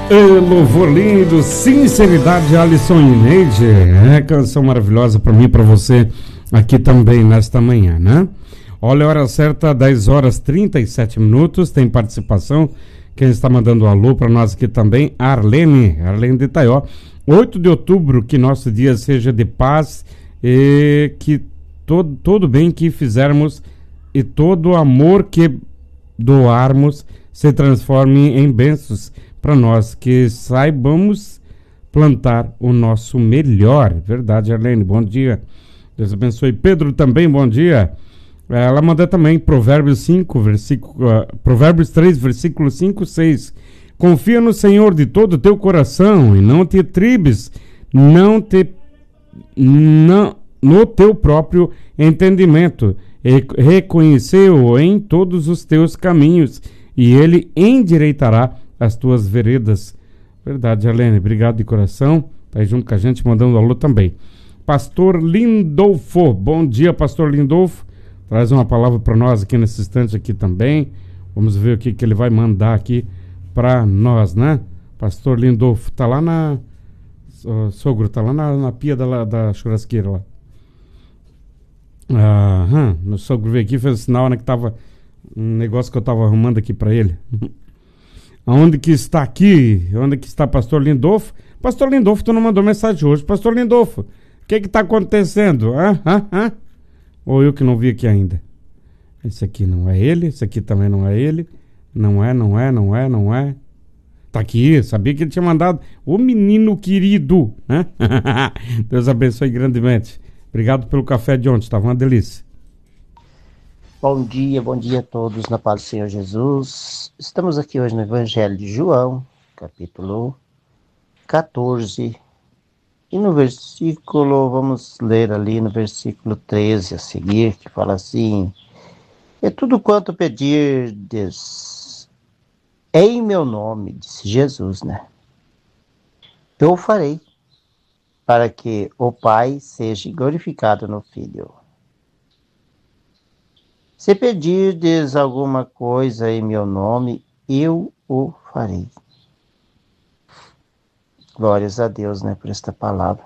Louvor lindo, sinceridade, Alisson e Neide. Canção maravilhosa para mim e para você aqui também nesta manhã, né? Olha a hora certa, 10 horas 37 minutos. Tem participação. Quem está mandando um alô para nós aqui também, Arlene de Itaió. 8 de outubro, que nosso dia seja de paz e que todo bem que fizermos e todo amor que doarmos se transforme em bênçãos para nós, que saibamos plantar o nosso melhor. Verdade, Arlene, bom dia. Deus abençoe. Pedro também, bom dia. Ela manda também Provérbios 3, versículo 5, 6. Confia no Senhor de todo o teu coração e não te tribes, no teu próprio entendimento. Reconheceu-o em todos os teus caminhos e ele endireitará as tuas veredas. Verdade, Helene, obrigado de coração. Tá aí junto com a gente, mandando alô também. Pastor Lindolfo, bom dia, Pastor Lindolfo. Traz uma palavra para nós aqui nesse instante aqui também. Vamos ver o que ele vai mandar aqui para nós, né? Pastor Lindolfo, tá lá na... sogro, tá lá na pia da churrasqueira lá. O sogro veio aqui e fez o sinal, né, que tava um negócio que eu tava arrumando aqui para ele. Aonde que está aqui? Onde que está Pastor Lindolfo? Pastor Lindolfo, tu não mandou mensagem hoje. Pastor Lindolfo, o que está acontecendo? Ou eu que não vi aqui ainda? Esse aqui não é ele, esse aqui também não é ele. Não é. Tá aqui, sabia que ele tinha mandado. O menino querido, né? Deus abençoe grandemente. Obrigado pelo café de ontem, estava uma delícia. Bom dia a todos na paz do Senhor Jesus. Estamos aqui hoje no Evangelho de João, capítulo 14. E no versículo, vamos ler ali no versículo 13 a seguir, que fala assim: "E tudo quanto pedirdes em meu nome", disse Jesus, né? "eu farei, para que o Pai seja glorificado no Filho. Se pedirdes alguma coisa em meu nome, eu o farei." Glórias a Deus, né, por esta palavra.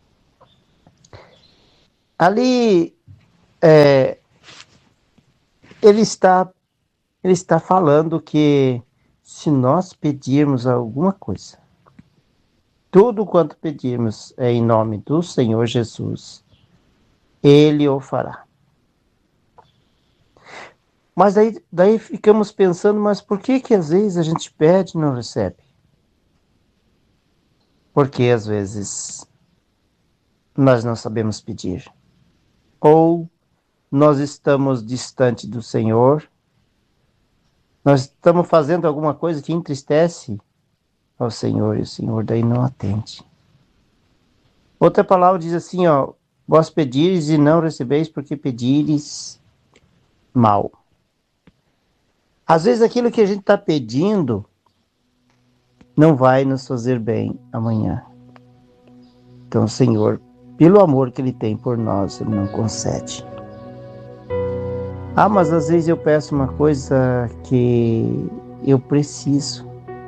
Ali, ele está falando que se nós pedirmos alguma coisa, tudo quanto pedirmos é em nome do Senhor Jesus, Ele o fará. Mas daí ficamos pensando, mas por que às vezes a gente pede e não recebe? Porque às vezes nós não sabemos pedir. Ou nós estamos distante do Senhor, nós estamos fazendo alguma coisa que entristece ao Senhor e o Senhor daí não atende. Outra palavra diz assim, vós pedires e não recebeis porque pedires mal. Às vezes aquilo que a gente está pedindo não vai nos fazer bem amanhã. Então o Senhor, pelo amor que Ele tem por nós, Ele não concede. Mas às vezes eu peço uma coisa que eu preciso.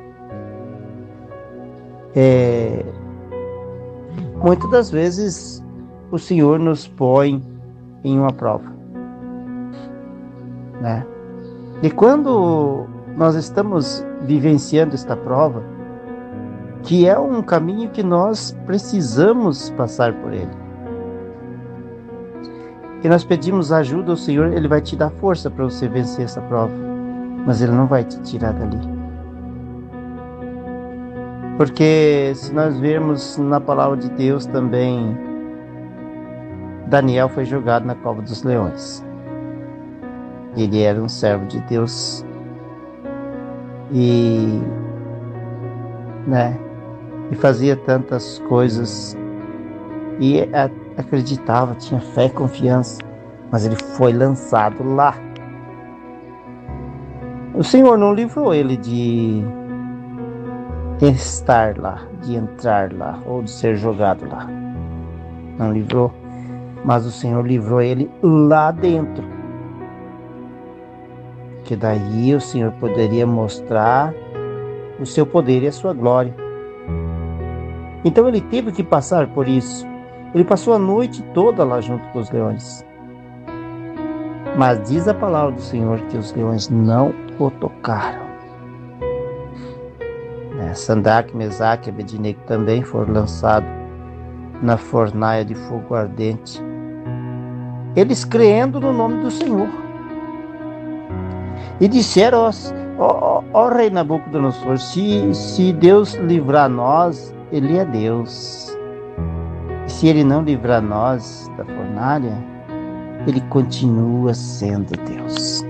Muitas das vezes o Senhor nos põe em uma prova, né? E quando nós estamos vivenciando esta prova, que é um caminho que nós precisamos passar por ele, e nós pedimos ajuda ao Senhor, Ele vai te dar força para você vencer essa prova, mas Ele não vai te tirar dali. Porque se nós vermos na palavra de Deus também, Daniel foi jogado na cova dos leões. Ele era um servo de Deus e fazia tantas coisas e acreditava, tinha fé e confiança, mas ele foi lançado lá. O Senhor não livrou ele de estar lá, de entrar lá ou de ser jogado lá. Não livrou, mas o Senhor livrou ele lá dentro. Que daí o Senhor poderia mostrar o seu poder e a sua glória. Então ele teve que passar por isso. Ele passou a noite toda lá junto com os leões. Mas diz a palavra do Senhor que os leões não o tocaram. Sandraque, Mesaque e Abednego também foram lançados na fornalha de fogo ardente. Eles crendo no nome do Senhor. E disseram, ó rei Nabucodonosor, se Deus livrar nós, Ele é Deus. E se Ele não livrar nós da fornalha, Ele continua sendo Deus.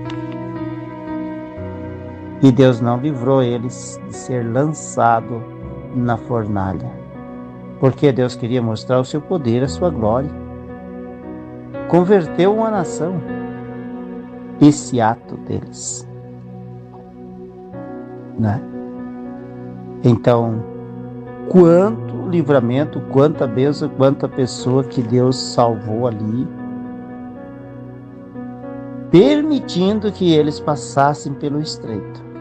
E Deus não livrou eles de ser lançado na fornalha, porque Deus queria mostrar o seu poder, a sua glória. Converteu uma nação, esse ato deles. Né? Então, quanto livramento, quanta bênção, quanta pessoa que Deus salvou ali, permitindo que eles passassem pelo estreito.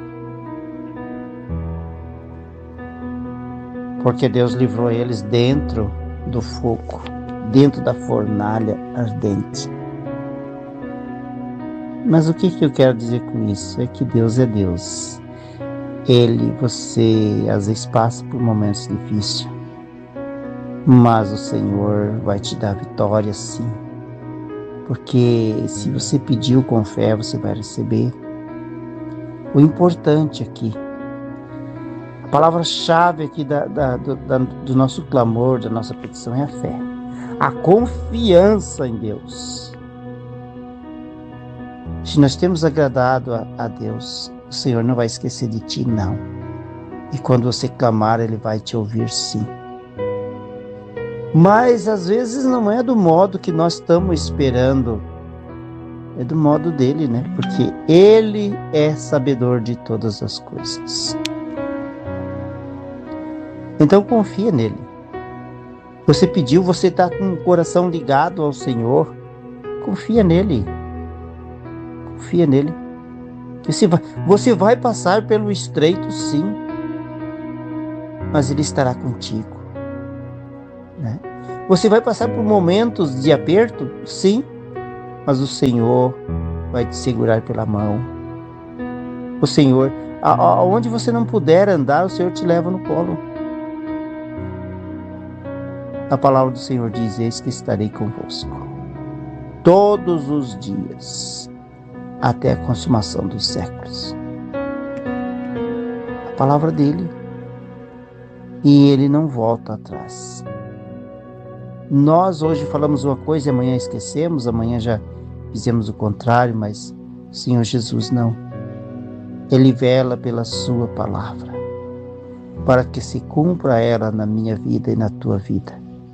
Porque Deus livrou eles dentro do fogo, dentro da fornalha ardente. Mas o que eu quero dizer com isso? É que Deus é Deus. Você às vezes passa por momentos difíceis, mas o Senhor vai te dar vitória sim. Porque se você pediu com fé, você vai receber. O importante aqui, a palavra-chave aqui do nosso clamor, da nossa petição é a fé. A confiança em Deus. Se nós temos agradado a Deus, o Senhor não vai esquecer de ti, não. E quando você clamar, Ele vai te ouvir sim. Mas às vezes não é do modo que nós estamos esperando. É do modo dele, né? Porque Ele é sabedor de todas as coisas. Então confia nele. Você pediu, você está com o coração ligado ao Senhor. Confia nele. Confia nele. Você vai passar pelo estreito, sim. Mas Ele estará contigo. Né? Você vai passar por momentos de aperto, sim. Mas o Senhor vai te segurar pela mão. O Senhor, aonde você não puder andar, o Senhor te leva no colo. A palavra do Senhor diz: eis que estarei convosco todos os dias, até a consumação dos séculos. A palavra dele. E ele não volta atrás. Nós hoje falamos uma coisa e amanhã esquecemos, amanhã já fizemos o contrário, mas o Senhor Jesus não. Ele vela pela sua palavra, para que se cumpra ela na minha vida e na tua vida.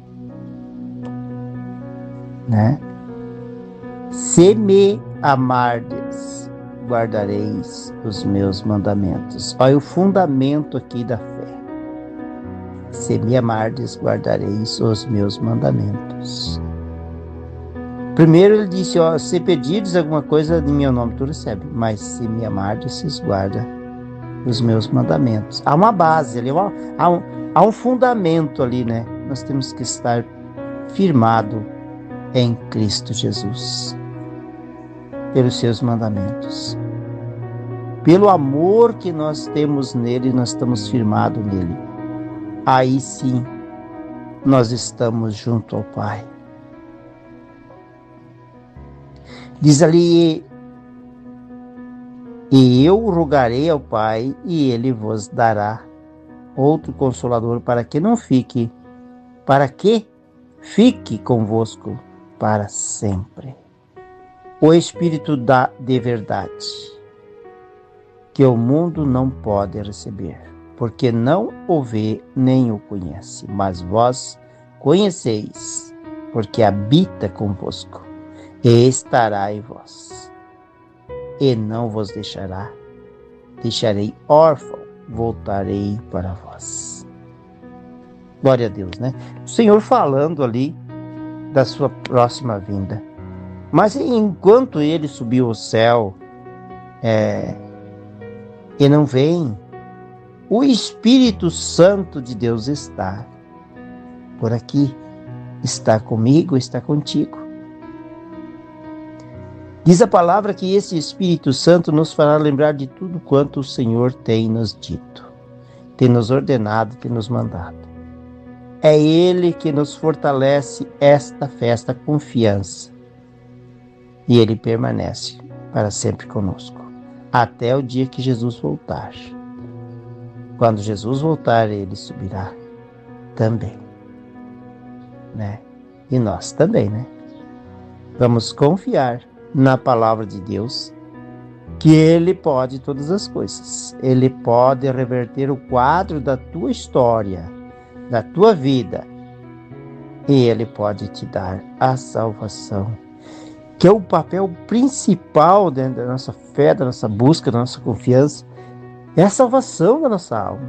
Né? Se me amardes, guardareis os meus mandamentos. Olha o fundamento aqui da fé. Se me amardes, guardareis os meus mandamentos. Primeiro ele disse, se pedirdes alguma coisa em meu nome, tu recebe. Mas se me amardes, vocês guardam os meus mandamentos. Há uma base ali, há um fundamento ali, né? Nós temos que estar firmado em Cristo Jesus, pelos seus mandamentos. Pelo amor que nós temos nele, nós estamos firmados nele. Aí sim, nós estamos junto ao Pai. Diz ali, e eu rogarei ao Pai, e Ele vos dará outro Consolador, para que fique convosco para sempre. O Espírito de verdade, que o mundo não pode receber, porque não o vê nem o conhece, mas vós conheceis, porque habita convosco e estará em vós, e não vos deixarei órfão, voltarei para vós. Glória a Deus, né? O Senhor falando ali da sua próxima vinda. Mas enquanto ele subiu ao céu, e não vem, o Espírito Santo de Deus está por aqui, está comigo, está contigo. Diz a palavra que esse Espírito Santo nos fará lembrar de tudo quanto o Senhor tem nos dito, tem nos ordenado, tem nos mandado. É Ele que nos fortalece esta fé, esta confiança. E Ele permanece para sempre conosco, até o dia que Jesus voltar. Quando Jesus voltar, Ele subirá também, né? E nós também, né? Vamos confiar na palavra de Deus, que Ele pode todas as coisas. Ele pode reverter o quadro da tua história, da tua vida. E Ele pode te dar a salvação, que é o papel principal dentro da nossa fé, da nossa busca, da nossa confiança. É a salvação da nossa alma.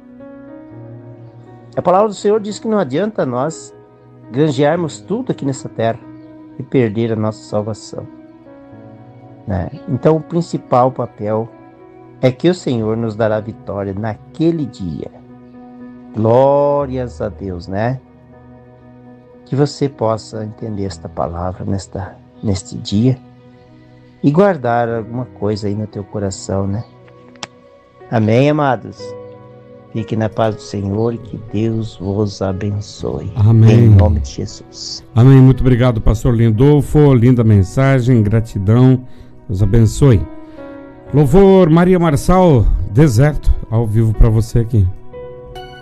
A palavra do Senhor diz que não adianta nós granjearmos tudo aqui nessa terra e perder a nossa salvação, né? Então o principal papel é que o Senhor nos dará vitória naquele dia. Glórias a Deus, né? Que você possa entender esta palavra neste dia e guardar alguma coisa aí no teu coração, né? Amém, amados? Fique na paz do Senhor e que Deus vos abençoe. Amém. Em nome de Jesus. Amém. Muito obrigado, pastor Lindolfo. Linda mensagem, gratidão. Deus abençoe. Louvor, Maria Marçal, Deserto, ao vivo para você aqui.